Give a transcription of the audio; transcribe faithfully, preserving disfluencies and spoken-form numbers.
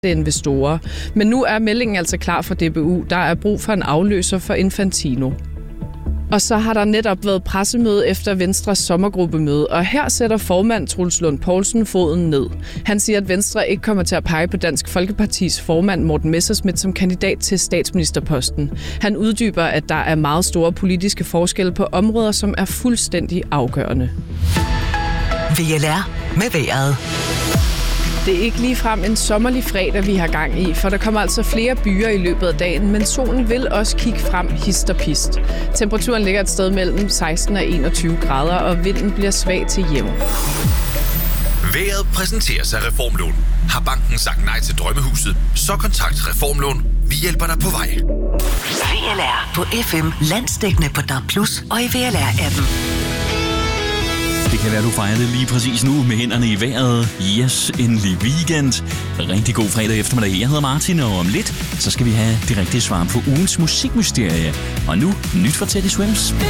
investorer. Men nu er meldingen altså klar for D B U. Der er brug for en afløser for Infantino. Og så har der netop været pressemøde efter Venstres sommergruppemøde, og her sætter formand Troels Lund Poulsen foden ned. Han siger, at Venstre ikke kommer til at pege på Dansk Folkepartis formand Morten Messerschmidt som kandidat til statsministerposten. Han uddyber, at der er meget store politiske forskelle på områder, som er fuldstændig afgørende. V L R med vejret. Det er ikke ligefrem en sommerlig fredag, vi har gang i, for der kommer altså flere byer i løbet af dagen, men solen vil også kigge frem hist og pist. Temperaturen ligger et sted mellem seksten og enogtyve grader, og vinden bliver svag til jævn. Vejret præsenteres af Reformlån. Har banken sagt nej til drømmehuset, så kontakt Reformlån. Vi hjælper dig på vej. V L R på F M, landsdækkende på D A B plus og i V L R-appen. Det kan være, du fejrer det lige præcis nu med hænderne i vejret. Yes, endelig weekend. Rigtig god fredag eftermiddag. Jeg hedder Martin, og om lidt, så skal vi have det rigtige svar på ugens musikmysterie. Og nu, nyt fra Teddy Swims.